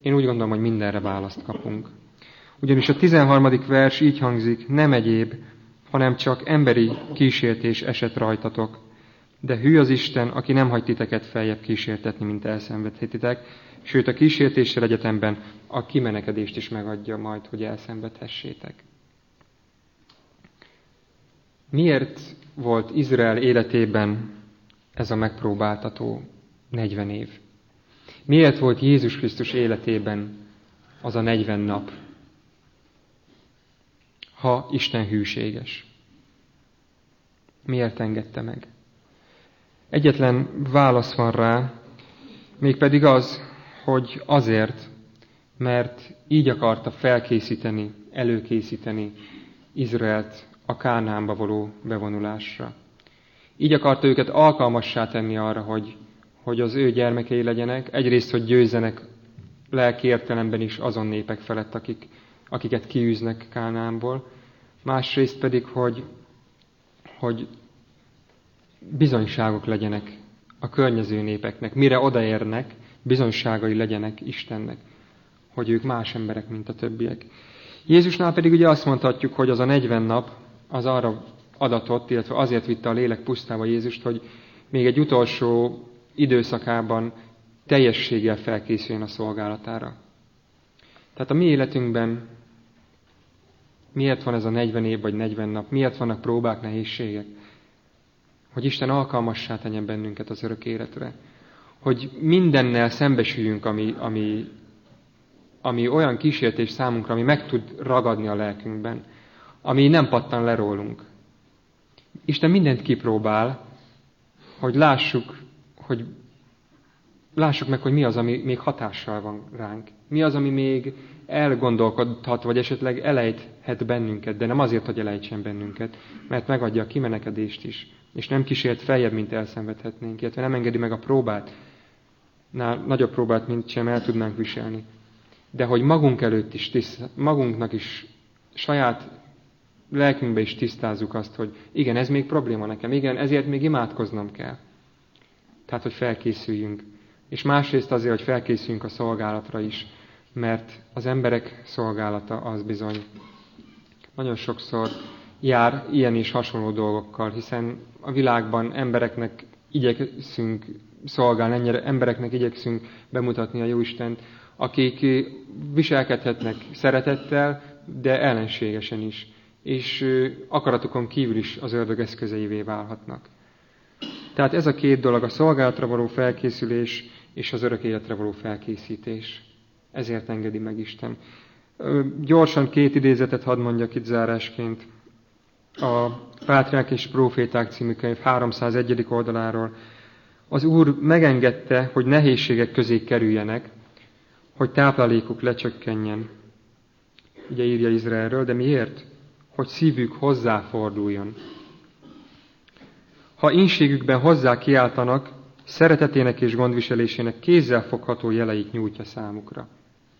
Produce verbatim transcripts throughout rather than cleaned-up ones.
Én úgy gondolom, hogy mindenre választ kapunk. Ugyanis a tizenharmadik vers így hangzik, nem egyéb, hanem csak emberi kísértés esett rajtatok. De hű az Isten, aki nem hagy titeket feljebb kísértetni, mint elszenvedhetitek, sőt a kísértéssel egyetemben a kimenekedést is megadja majd, hogy elszenvedhessétek. Miért volt Izrael életében ez a megpróbáltató negyven év? Miért volt Jézus Krisztus életében az a negyven nap, ha Isten hűséges? Miért engedte meg? Egyetlen válasz van rá, mégpedig az, hogy azért, mert így akarta felkészíteni, előkészíteni Izraelt a Kánaánba való bevonulásra. Így akarta őket alkalmassá tenni arra, hogy, hogy az ő gyermekei legyenek, egyrészt, hogy győzzenek lelki értelemben is azon népek felett, akik, akiket kiűznek Kánaánból, másrészt pedig, hogy, hogy bizonyságok legyenek a környező népeknek, mire odaérnek, bizonyságai legyenek Istennek, hogy ők más emberek, mint a többiek. Jézusnál pedig ugye azt mondhatjuk, hogy az a negyven nap az arra adatott, illetve azért vitte a lélek pusztába Jézust, hogy még egy utolsó időszakában teljességgel felkészüljön a szolgálatára. Tehát a mi életünkben miért van ez a negyven év vagy negyven nap? Miért vannak próbák, nehézségek? Hogy Isten alkalmassá tegyen bennünket az örök életre. Hogy mindennel szembesüljünk, ami, ami, ami olyan kísértés számunkra, ami meg tud ragadni a lelkünkben, ami nem pattan le rólunk. Isten mindent kipróbál, hogy lássuk, hogy lássuk meg, hogy mi az, ami még hatással van ránk. Mi az, ami még elgondolkodhat, vagy esetleg elejthet bennünket, de nem azért, hogy elejtsen bennünket, mert megadja a kimenekedést is, és nem kísért feljebb, mint elszenvedhetnénk, illetve nem engedi meg a próbát, nál nagyobb próbát, mint sem el tudnánk viselni. De hogy magunk előtt is, tiszt, magunknak is, saját lelkünkbe is tisztázzuk azt, hogy igen, ez még probléma nekem, igen, ezért még imádkoznom kell. Tehát, hogy felkészüljünk. És másrészt azért, hogy felkészüljünk a szolgálatra is, mert az emberek szolgálata az bizony nagyon sokszor jár ilyen is hasonló dolgokkal, hiszen a világban embereknek igyekszünk szolgálni, ennyire embereknek igyekszünk bemutatni a Jóistent, akik viselkedhetnek szeretettel, de ellenségesen is, és akaratukon kívül is az ördög eszközeivé válhatnak. Tehát ez a két dolog, a szolgálatra való felkészülés és az örök életre való felkészítés. Ezért engedi meg Isten. Gyorsan két idézetet hadd mondjak itt zárásként. A Pátriák és Próféták című könyv háromszázegyedik oldaláról. Az Úr megengedte, hogy nehézségek közé kerüljenek, hogy táplálékuk lecsökkenjen. Ugye írja Izraelről, de miért? Hogy szívük hozzáforduljon. Ha ínségükben hozzá kiáltanak, szeretetének és gondviselésének kézzelfogható jeleit nyújtja számukra.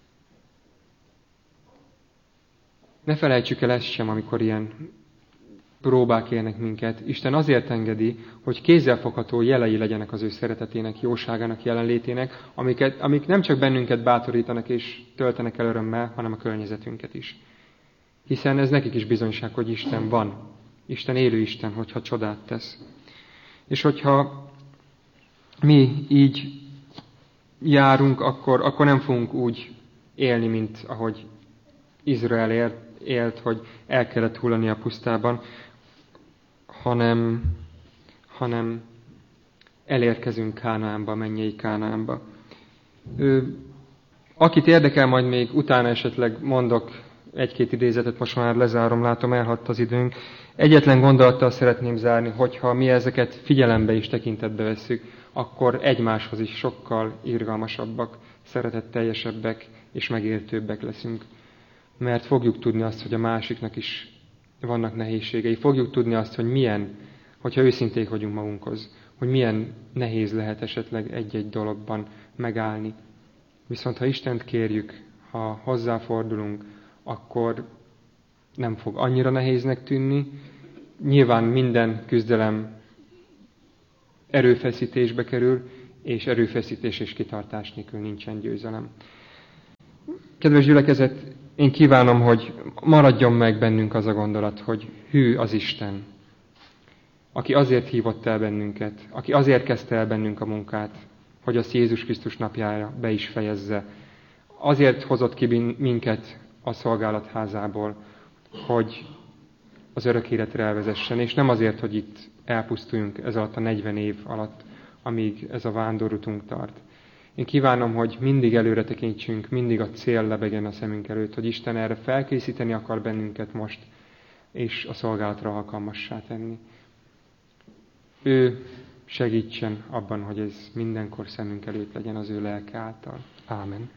Ne felejtsük el ezt sem, amikor ilyen próbák érnek minket. Isten azért engedi, hogy kézzelfogható jelei legyenek az ő szeretetének, jóságának, jelenlétének, amiket, amik nem csak bennünket bátorítanak és töltenek el örömmel, hanem a környezetünket is. Hiszen ez nekik is bizonyság, hogy Isten van. Isten élő Isten, hogyha csodát tesz. És hogyha mi így járunk, akkor, akkor nem fogunk úgy élni, mint ahogy Izrael élt, élt, hogy el kellett hullani a pusztában, hanem, hanem elérkezünk Kánaánba, mennyei Kánaánba. Akit érdekel, majd még utána esetleg mondok egy-két idézetet, most már lezárom, látom, elhadt az időnk. Egyetlen gondolattal szeretném zárni, hogyha mi ezeket figyelembe is tekintetbe vesszük, akkor egymáshoz is sokkal irgalmasabbak, szeretetteljesebbek és megértőbbek leszünk. Mert fogjuk tudni azt, hogy a másiknak is vannak nehézségei. Fogjuk tudni azt, hogy milyen, hogyha őszinték vagyunk magunkhoz, hogy milyen nehéz lehet esetleg egy-egy dologban megállni. Viszont ha Istent kérjük, ha hozzáfordulunk, akkor nem fog annyira nehéznek tűnni. Nyilván minden küzdelem erőfeszítésbe kerül, és erőfeszítés és kitartás nélkül nincsen győzelem. Kedves gyülekezet, én kívánom, hogy maradjon meg bennünk az a gondolat, hogy hű az Isten, aki azért hívott el bennünket, aki azért kezdte el bennünk a munkát, hogy azt Jézus Krisztus napjára be is fejezze. Azért hozott ki minket a szolgálatházából, hogy az örök életre elvezessen, és nem azért, hogy itt elpusztuljunk ez alatt a negyven év alatt, amíg ez a vándorútunk tart. Én kívánom, hogy mindig előre tekintsünk, mindig a cél lebegjen a szemünk előtt, hogy Isten erre felkészíteni akar bennünket most, és a szolgálatra alkalmassá tenni. Ő segítsen abban, hogy ez mindenkor szemünk előtt legyen az ő lelke által. Ámen.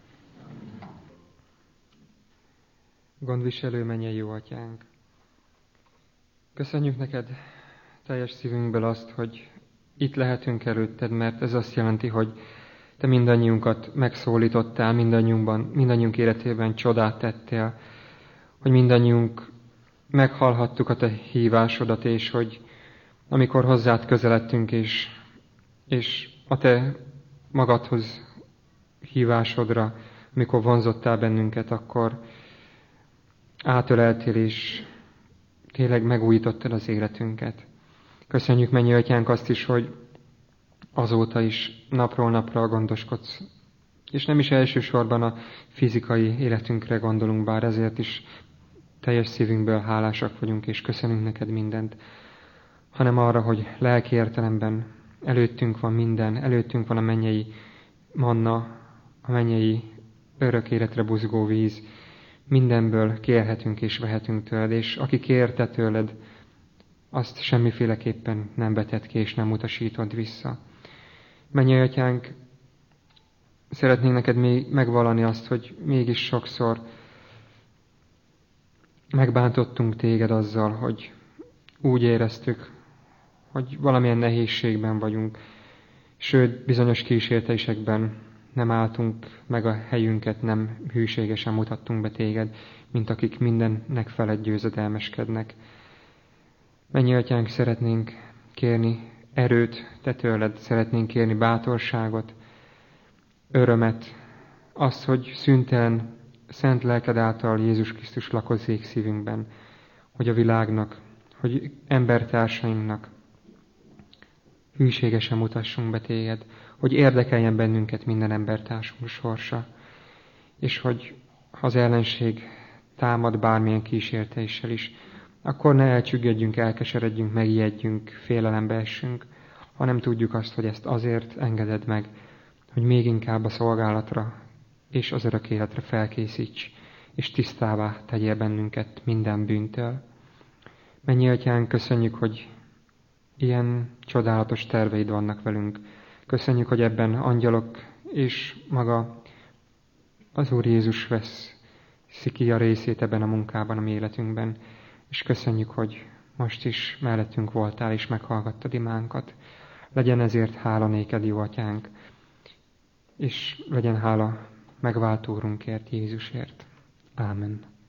Gondviselő mennyei jó atyánk! Köszönjük neked teljes szívünkből azt, hogy itt lehetünk előtted, mert ez azt jelenti, hogy te mindannyiunkat megszólítottál, mindannyiunkban, mindannyiunk életében csodát tettél, hogy mindannyiunk meghallhattuk a te hívásodat, és hogy amikor hozzád közeledtünk, és, és a te magadhoz hívásodra, amikor vonzottál bennünket, akkor átöleltél, és tényleg megújítottad az életünket. Köszönjük, mennyi atyánk, azt is, hogy azóta is napról napra gondoskodsz. És nem is elsősorban a fizikai életünkre gondolunk, bár ezért is teljes szívünkből hálásak vagyunk, és köszönünk neked mindent, hanem arra, hogy lelki értelemben előttünk van minden, előttünk van a mennyei manna, a mennyei örök életre buzgó víz, mindenből kérhetünk és vehetünk tőled, és aki kérte tőled, azt semmiféleképpen nem vetett ki, és nem utasítod vissza. Mennyei atyánk, szeretnénk neked még megvallani azt, hogy mégis sokszor megbántottunk téged azzal, hogy úgy éreztük, hogy valamilyen nehézségben vagyunk, sőt, bizonyos kísértésekben nem álltunk meg a helyünket, nem hűségesen mutattunk be téged, mint akik mindennek felett győzedelmeskednek. Mennyi atyánk, szeretnénk kérni erőt te tőled, szeretnénk kérni bátorságot, örömet, azt, hogy szüntelen szent lelked által Jézus Krisztus lakozzék szívünkben, hogy a világnak, hogy embertársainknak hűségesen mutassunk be téged, hogy érdekeljen bennünket minden embertársunk sorsa, és hogy ha az ellenség támad bármilyen kísértéssel is, akkor ne elcsüggedjünk, elkeseredjünk, megijedjünk, félelembe essünk, hanem tudjuk azt, hogy ezt azért engeded meg, hogy még inkább a szolgálatra és az örök életre felkészíts, és tisztává tegyél bennünket minden bűntől. Mennyi atyánk, köszönjük, hogy ilyen csodálatos terveid vannak velünk. Köszönjük, hogy ebben angyalok és maga az Úr Jézus vesz ki a részét ebben a munkában, a mi életünkben. És köszönjük, hogy most is mellettünk voltál, és meghallgattad imánkat. Legyen ezért hála néked, jó atyánk, és legyen hála megváltó Úrunkért, Jézusért. Ámen.